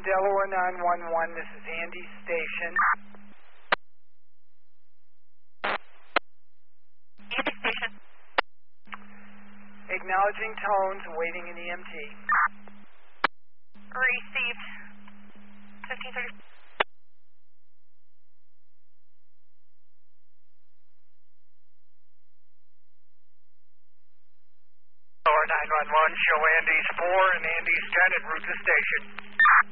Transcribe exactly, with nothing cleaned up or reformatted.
Delaware nine one one, this is Andy Station. Andy Station. Acknowledging tones, waiting in E M T. Received. fifteen thirty. nine one one, show Andy's four and Andy's ten en route to station.